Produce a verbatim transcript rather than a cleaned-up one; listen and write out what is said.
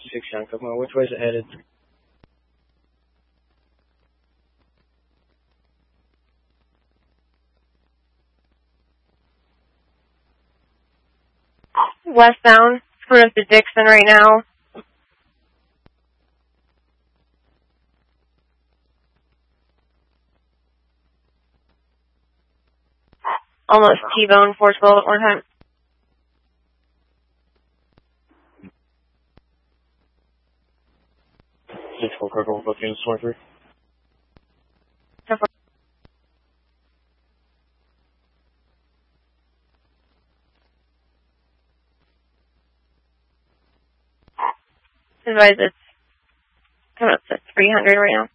sixty-six Yankama. Which way is it headed? Westbound, cruising to Dixon right now. Almost T-bone four twelve at one time. six four Kirkle, bookings twenty-three. ten four. Advise it's coming up to three hundred right now.